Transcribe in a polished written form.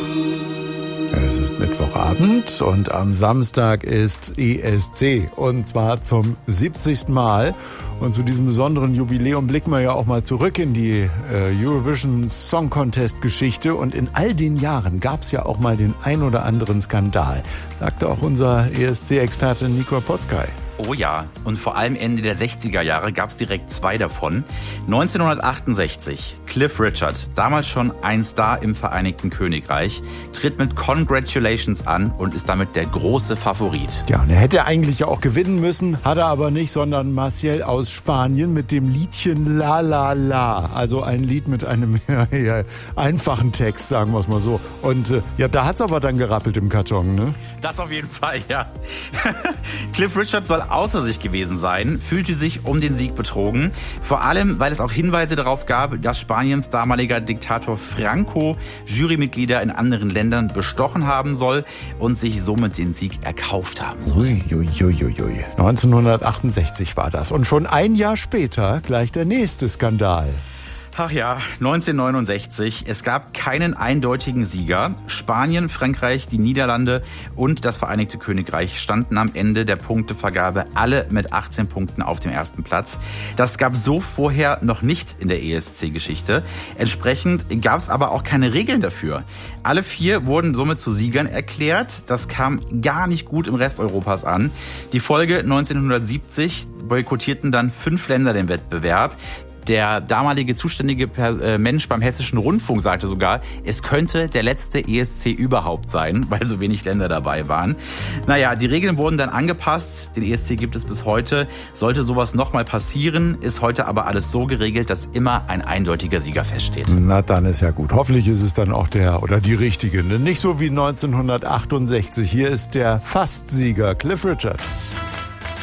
Es ist Mittwochabend und am Samstag ist ESC und zwar zum 70. Mal. Und zu diesem besonderen Jubiläum blicken wir ja auch mal zurück in die Eurovision Song Contest Geschichte. Und in all den Jahren gab es ja auch mal den ein oder anderen Skandal, sagte auch unser ESC-Experte Nico Potzkaj. Oh ja, und vor allem Ende der 60er Jahre gab es direkt zwei davon. 1968, Cliff Richard, damals schon ein Star im Vereinigten Königreich, tritt mit Congratulations an und ist damit der große Favorit. Ja, und er hätte eigentlich auch gewinnen müssen, hat er aber nicht, sondern Maciel aus Spanien mit dem Liedchen La La La. Also ein Lied mit einem einfachen Text, sagen wir es mal so. Und da hat es aber dann gerappelt im Karton, ne? Das auf jeden Fall, ja. Cliff Richard soll außer sich gewesen sein, fühlte sich um den Sieg betrogen. Vor allem, weil es auch Hinweise darauf gab, dass Spaniens damaliger Diktator Franco Jurymitglieder in anderen Ländern bestochen haben soll und sich somit den Sieg erkauft haben soll. Uiuiuiui. 1968 war das. Und schon ein Jahr später gleich der nächste Skandal. Ach ja, 1969. Es gab keinen eindeutigen Sieger. Spanien, Frankreich, die Niederlande und das Vereinigte Königreich standen am Ende der Punktevergabe alle mit 18 Punkten auf dem ersten Platz. Das gab es so vorher noch nicht in der ESC-Geschichte. Entsprechend gab es aber auch keine Regeln dafür. Alle vier wurden somit zu Siegern erklärt. Das kam gar nicht gut im Rest Europas an. Die Folge 1970 boykottierten dann 5 Länder den Wettbewerb. Der damalige zuständige Mensch beim Hessischen Rundfunk sagte sogar, es könnte der letzte ESC überhaupt sein, weil so wenig Länder dabei waren. Naja, die Regeln wurden dann angepasst. Den ESC gibt es bis heute. Sollte sowas nochmal passieren, ist heute aber alles so geregelt, dass immer ein eindeutiger Sieger feststeht. Na, dann ist ja gut. Hoffentlich ist es dann auch der oder die richtige. Nicht so wie 1968. Hier ist der Fastsieger Cliff Richard.